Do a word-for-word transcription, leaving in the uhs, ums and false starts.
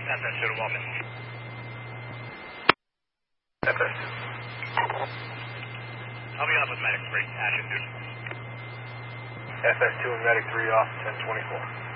S S two to Walton. F S two. I'll be off with Medic three. Action, dude. F S two and Medic three off ten twenty-four.